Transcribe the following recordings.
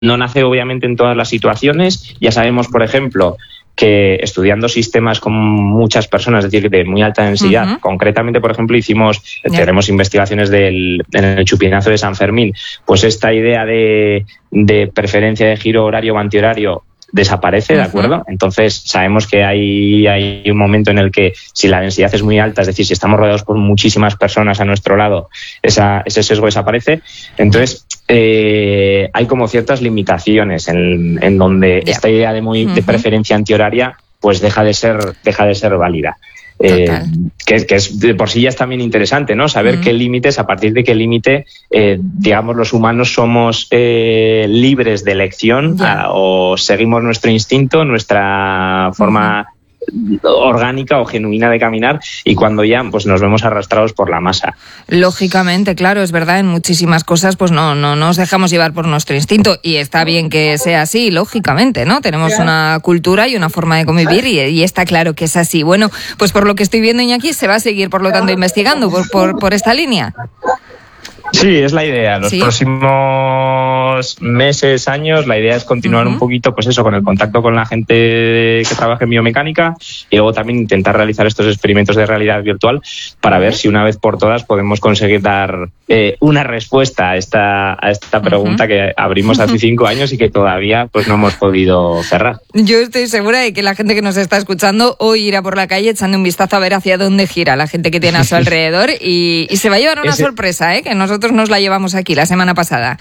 no nace obviamente en todas las situaciones. Ya sabemos, por ejemplo, que estudiando sistemas con muchas personas, es decir, de muy alta densidad, concretamente, por ejemplo, tenemos investigaciones en el chupinazo de San Fermín, pues esta idea de preferencia de giro horario o antihorario desaparece, ¿de acuerdo? Entonces sabemos que hay un momento en el que si la densidad es muy alta, es decir, si estamos rodeados por muchísimas personas a nuestro lado, ese sesgo desaparece. Entonces hay como ciertas limitaciones en donde esta idea de preferencia antihoraria pues deja de ser válida. Que es de por sí ya es también interesante, ¿no? Saber qué límites, a partir de qué límite, digamos, los humanos somos libres de elección o seguimos nuestro instinto, nuestra forma orgánica o genuina de caminar, y cuando ya pues nos vemos arrastrados por la masa. Lógicamente, claro, es verdad, en muchísimas cosas pues no nos dejamos llevar por nuestro instinto, y está bien que sea así, lógicamente, ¿no? Tenemos una cultura y una forma de convivir y está claro que es así. Bueno, pues por lo que estoy viendo, Iñaki, se va a seguir, por lo tanto, investigando por esta línea. Sí, es la idea. Los próximos meses, años, la idea es continuar un poquito, pues eso, con el contacto con la gente que trabaja en biomecánica, y luego también intentar realizar estos experimentos de realidad virtual para ver si una vez por todas podemos conseguir dar una respuesta a esta pregunta que abrimos hace 5 años y que todavía pues no hemos podido cerrar. Yo estoy segura de que la gente que nos está escuchando hoy irá por la calle echando un vistazo a ver hacia dónde gira la gente que tiene a su alrededor y se va a llevar una sorpresa, que nosotros nos la llevamos aquí la semana pasada.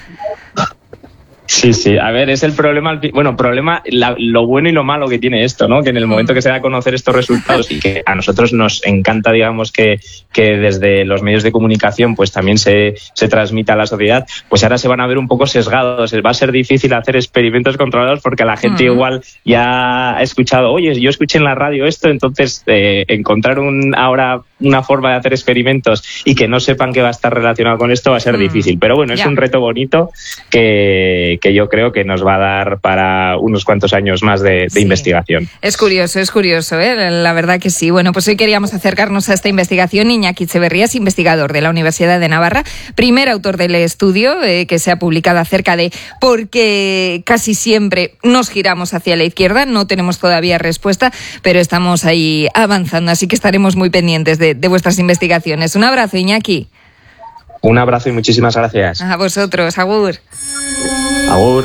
Sí, a ver, es el problema, lo bueno y lo malo que tiene esto, ¿no? Que en el momento que se da a conocer estos resultados, y que a nosotros nos encanta, digamos, que desde los medios de comunicación pues también se transmita a la sociedad, pues ahora se van a ver un poco sesgados. Va a ser difícil hacer experimentos controlados porque la gente igual ya ha escuchado, oye, yo escuché en la radio esto, entonces encontrar ahora una forma de hacer experimentos y que no sepan que va a estar relacionado con esto va a ser difícil. Pero bueno, es un reto bonito que yo creo que nos va a dar para unos cuantos años más de investigación. Es curioso, la verdad que sí. Bueno, pues hoy queríamos acercarnos a esta investigación. Iñaki Etxeberria es investigador de la Universidad de Navarra, primer autor del estudio que se ha publicado acerca de por qué casi siempre nos giramos hacia la izquierda. No tenemos todavía respuesta, pero estamos ahí avanzando, así que estaremos muy pendientes de vuestras investigaciones. Un abrazo, Iñaki. Un abrazo y muchísimas gracias. A vosotros, agur. Agur.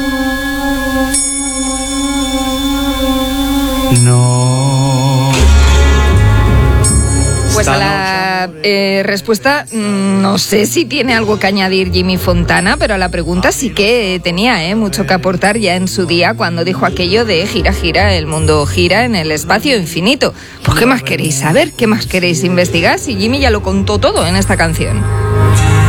No. Pues a la respuesta no sé si tiene algo que añadir Jimmy Fontana, pero a la pregunta sí que tenía mucho que aportar ya en su día cuando dijo aquello de gira, gira, el mundo gira en el espacio infinito. Pues ¿qué más queréis saber? ¿Qué más queréis investigar? Si Jimmy ya lo contó todo en esta canción.